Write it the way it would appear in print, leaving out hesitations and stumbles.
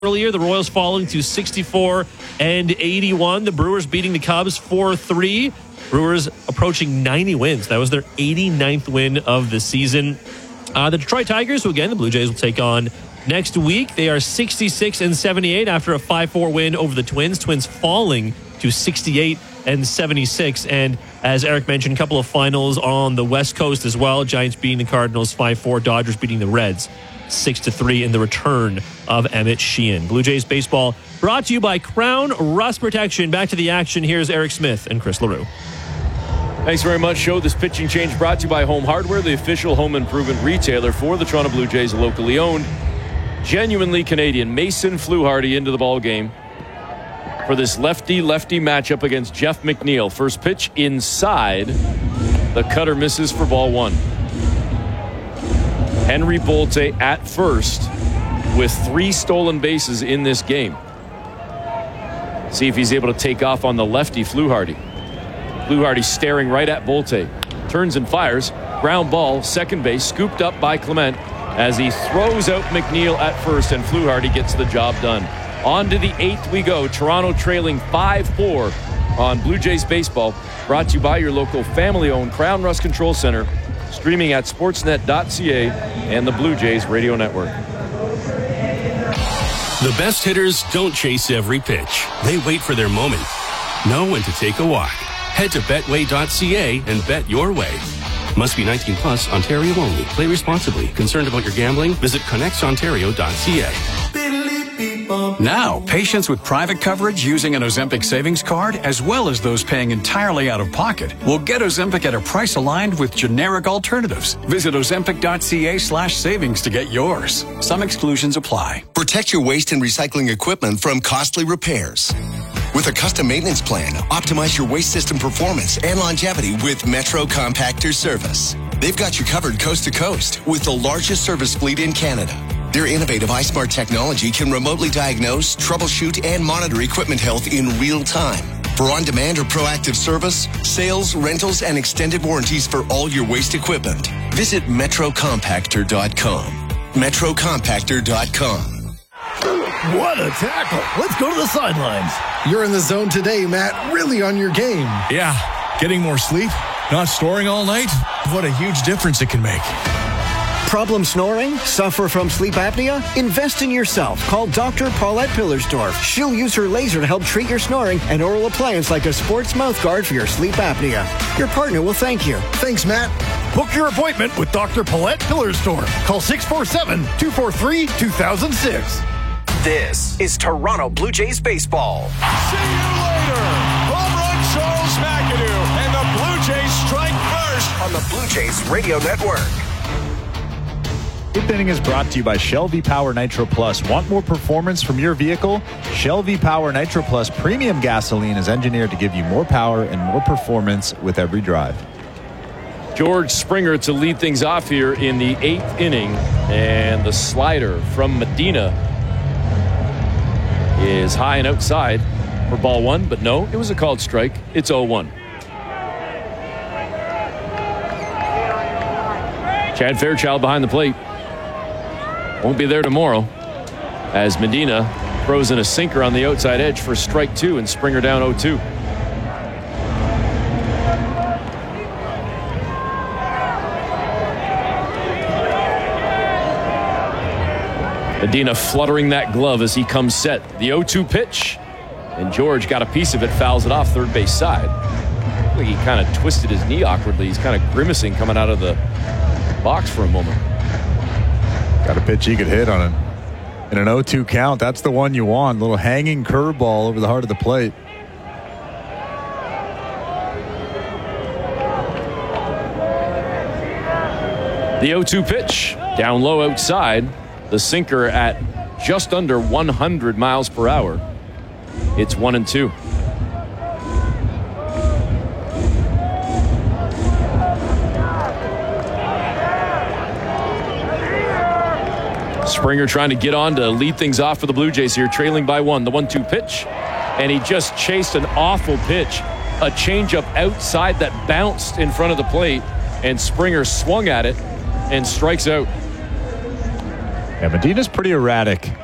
Earlier, the Royals falling to 64-81. The Brewers beating the Cubs 4-3. Brewers approaching 90 wins. That was their 89th win of the season. The Detroit Tigers, who again the Blue Jays will take on next week. They are 66-78 after a 5-4 win over the Twins. Twins falling to 68-76. And as Eric mentioned, a couple of finals on the West Coast as well. Giants beating the Cardinals 5-4. Dodgers beating the Reds 6-3 in the return of Emmett Sheehan. Blue Jays baseball brought to you by Crown Rust Protection. Back to the action. Here's Eric Smith and Chris LaRue. Thanks very much, Show. This pitching change brought to you by Home Hardware, the official home improvement retailer for the Toronto Blue Jays, locally owned. Genuinely Canadian. Mason Fluharty into the ball game for this lefty-lefty matchup against Jeff McNeil. First pitch inside. The cutter misses for ball one. Henry Bolte at first with 3 stolen bases in this game. See if he's able to take off on the lefty Fluharty. Fluharty staring right at Bolte. Turns and fires. Ground ball, second base, scooped up by Clement as he throws out McNeil at first, and Fluharty gets the job done. On to the 8th we go. Toronto trailing 5-4 on Blue Jays baseball. Brought to you by your local family-owned Crown Rust Control Center. Streaming at sportsnet.ca and the Blue Jays Radio Network. The best hitters don't chase every pitch. They wait for their moment. Know when to take a walk. Head to betway.ca and bet your way. Must be 19 plus, Ontario only. Play responsibly. Concerned about your gambling? Visit connectsontario.ca. Now, patients with private coverage using an Ozempic savings card, as well as those paying entirely out of pocket, will get Ozempic at a price aligned with generic alternatives. Visit ozempic.ca/savings to get yours. Some exclusions apply. Protect your waste and recycling equipment from costly repairs. With a custom maintenance plan, optimize your waste system performance and longevity with Metro Compactor Service. They've got you covered coast to coast with the largest service fleet in Canada. Their innovative iSmart technology can remotely diagnose, troubleshoot, and monitor equipment health in real time. For on-demand or proactive service, sales, rentals, and extended warranties for all your waste equipment, visit metrocompactor.com. metrocompactor.com. What a tackle. Let's go to the sidelines. You're in the zone today, Matt. Really on your game. Yeah. Getting more sleep, not snoring all night. What a huge difference it can make. Problem snoring? Suffer from sleep apnea? Invest in yourself. Call Dr. Paulette Pillersdorf. She'll use her laser to help treat your snoring and oral appliance like a sports mouth guard for your sleep apnea. Your partner will thank you. Thanks, Matt. Book your appointment with Dr. Paulette Pillersdorf. Call 647-243-2006. This is Toronto Blue Jays baseball. See you later. Home run Charles McAdoo, and the Blue Jays strike first on the Blue Jays Radio Network. Fifth Inning is brought to you by Shell V-Power Nitro Plus. Want more performance from your vehicle? Shell V-Power Nitro Plus premium gasoline is engineered to give you more power and more performance with every drive. George Springer to lead things off here in the 8th inning. And the slider from Medina is high and outside for ball one. But no, it was a called strike. It's 0-1. Chad Fairchild behind the plate. Won't be there tomorrow as Medina throws in a sinker on the outside edge for strike 2 and Springer down 0-2. Medina fluttering that glove as he comes set. The 0-2 pitch, and George got a piece of it, fouls it off third base side. I think he kind of twisted his knee awkwardly. He's kind of grimacing coming out of the box for a moment. Got a pitch he could hit on it. In an 0-2 count, that's the one you want. Little hanging curveball over the heart of the plate. The 0-2 pitch, down low outside. The sinker at just under 100 miles per hour. It's 1-2. Springer trying to get on to lead things off for the Blue Jays here, trailing by 1. The 1-2 pitch, and he just chased an awful pitch. A changeup outside that bounced in front of the plate, and Springer swung at it and strikes out. Yeah, Medina's pretty erratic.